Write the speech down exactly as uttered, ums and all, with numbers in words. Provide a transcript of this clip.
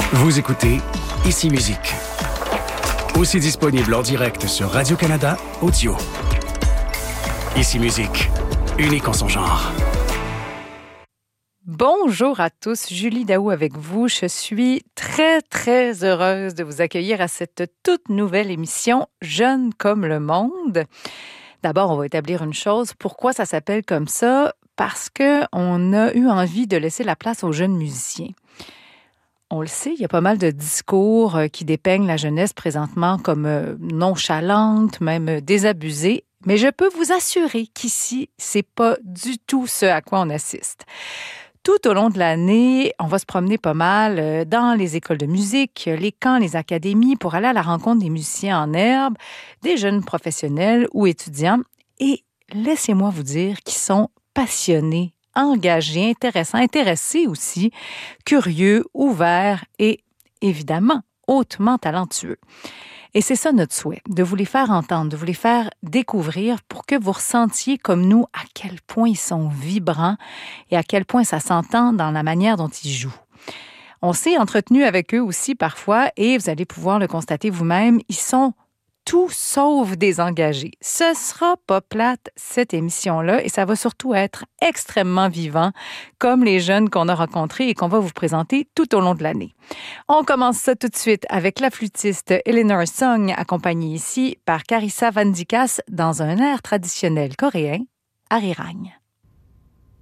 Vous écoutez Ici Musique. Aussi disponible en direct sur Radio-Canada Audio. Ici Musique, unique en son genre. Bonjour à tous, Julie Daou avec vous. Je suis très, très heureuse de vous accueillir à cette toute nouvelle émission « Jeunes comme le monde ». D'abord, on va établir une chose. Pourquoi ça s'appelle comme ça? Parce qu'on a eu envie de laisser la place aux jeunes musiciens. On le sait, il y a pas mal de discours qui dépeignent la jeunesse présentement comme nonchalante, même désabusée. Mais je peux vous assurer qu'ici, c'est pas du tout ce à quoi on assiste. Tout au long de l'année, on va se promener pas mal dans les écoles de musique, les camps, les académies pour aller à la rencontre des musiciens en herbe, des jeunes professionnels ou étudiants. Et laissez-moi vous dire qu'ils sont passionnés, engagés, intéressants, intéressés aussi, curieux, ouverts et évidemment hautement talentueux. Et c'est ça notre souhait, de vous les faire entendre, de vous les faire découvrir pour que vous ressentiez comme nous à quel point ils sont vibrants et à quel point ça s'entend dans la manière dont ils jouent. On s'est entretenu avec eux aussi parfois et vous allez pouvoir le constater vous-même, ils sont tout sauf désengagés. Ce sera pas plate, cette émission-là, et ça va surtout être extrêmement vivant, comme les jeunes qu'on a rencontrés et qu'on va vous présenter tout au long de l'année. On commence ça tout de suite avec la flûtiste Eleanor Song, accompagnée ici par Carissa Van Dikas dans un air traditionnel coréen, Arirang.